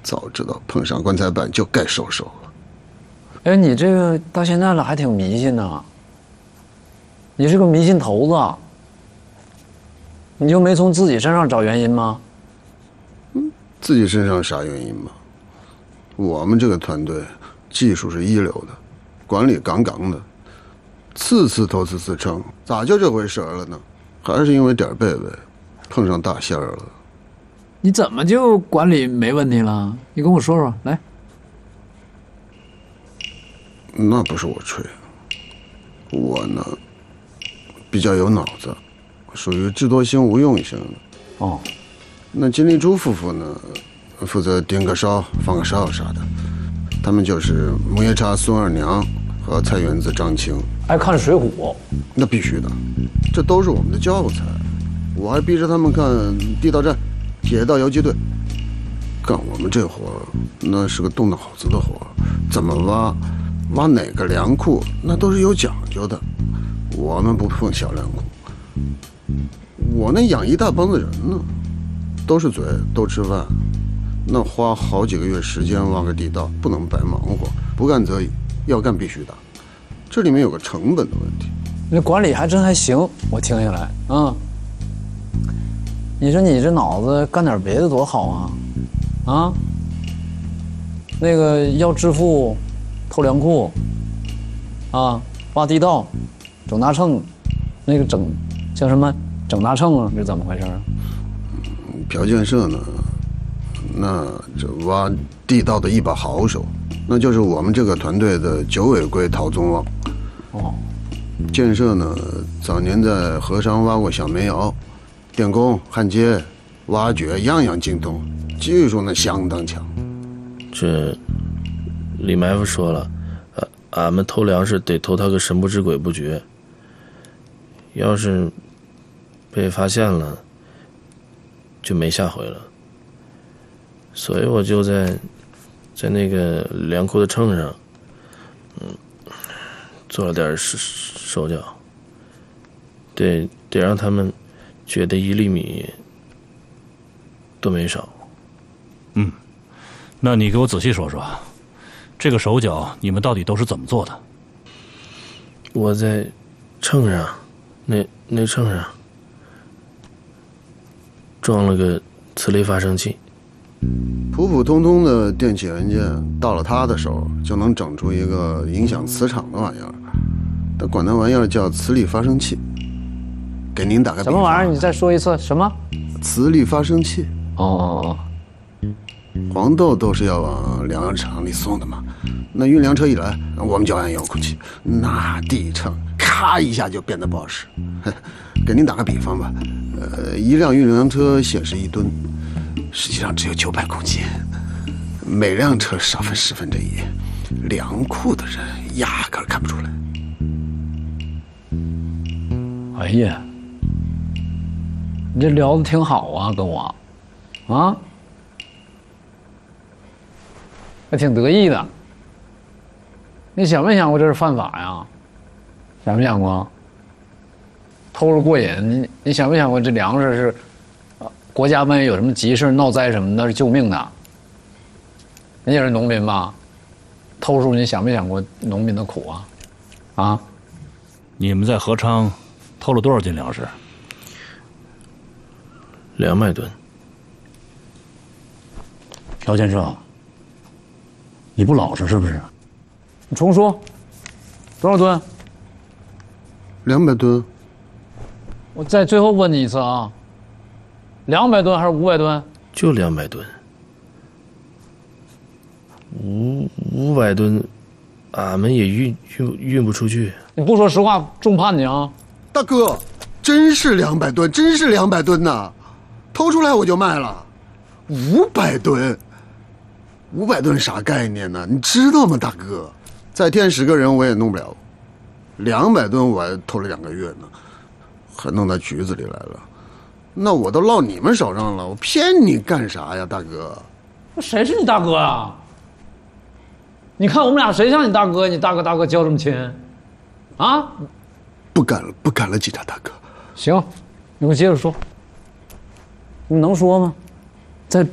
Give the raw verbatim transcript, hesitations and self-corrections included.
早知道碰上棺材板就该收手了。 哎，你这个到现在了还挺迷信呐，你是个迷信头子，你就没从自己身上找原因吗？ 嗯，自己身上啥原因吗？我们这个团队技术是一流的，管理杠杠的，次次投次次称，咋就这回事了呢？还是因为点儿背背，碰上大仙儿了。 你怎么就管理没问题了？你跟我说说来。 那不是我吹，我呢比较有脑子，属于智多星无用型的。 哦， 那金立珠夫妇呢，负责点个烧、放个哨啥的，他们就是木叶叉孙二娘和菜园子张青。 爱看《水浒》， 那必须的，这都是我们的教材。我还逼着他们看地道战、铁道游击队。干我们这活那是个动脑子的活，怎么挖，挖哪个粮库，那都是有讲究的。我们不碰小粮库。我那养一大帮子人呢，都是嘴，都吃饭。那花好几个月时间挖个地道，不能白忙活，不干则已，要干必须打。这里面有个成本的问题。 那管理还真还行，我听下来啊、嗯。你说你这脑子干点别的多好啊！啊，那个要致富，偷粮库，啊，挖地道，整大秤，那个整叫什么整大秤啊？是怎么回事啊？ 朴建设呢，那这挖地道的一把好手，那就是我们这个团队的九尾龟陶宗旺。 哦， 建设呢，早年在河商挖过小煤窑，电工、焊接、挖掘样样精通，技术那相当强。 这李埋伏说了，呃，俺们偷粮食得偷他个神不知鬼不觉，要是被发现了，就没下回了。所以我就在在那个粮库的秤上，嗯，做了点手手脚，得得让他们觉得一粒米都没少。 嗯，那你给我仔细说说，这个手脚你们到底都是怎么做的？ 我在秤上，那那秤上装了个磁力发生器。 普普通通的电器元件到了他的手，就能整出一个影响磁场的玩意儿。他管那玩意儿叫磁力发生器。给您打个比方， 什么玩意儿？你再说一次，什么？ 磁力发生器。 哦哦哦。 黄豆都是要往粮药厂里送的嘛，那运粮车一来，我们就按遥控器，那地秤咔一下就变得不好使。给您打个比方吧，呃，一辆运粮车显示一吨，实际上只有九百公斤，每辆车少分十分之一，粮库的人压根儿看不出来。 哎呀，你这聊得挺好啊，跟我，啊？还挺得意的。你想没想过这是犯法呀？想没想过？偷着过瘾，你你想没想过这粮食是，呃，国家万一有什么急事闹灾什么的，是救命的。你也是农民吧？偷书你想没想过农民的苦啊？啊？ 你们在合昌偷了多少斤粮食？ 两百吨。 朴建设，你不老实是不是？ 你重说，多少吨？ 两百吨。 我再最后问你一次啊，两百吨还是五百吨？ 就两百吨。五五百吨，俺们也运运运不出去。 你不说实话，重判你啊！ 大哥，真是两百吨，真是两百吨呐！偷出来我就卖了，五百吨，五百吨啥概念呢？你知道吗，大哥？再添十个人我也弄不了，两百吨我还偷了两个月呢，还弄到局子里来了，那我都落你们手上了，我骗你干啥呀，大哥？ 那谁是你大哥啊？你看我们俩谁像你大哥？你大哥大哥叫这么亲，啊？ 不敢了，不敢了，警察大哥。 行，你给我接着说。你能说吗？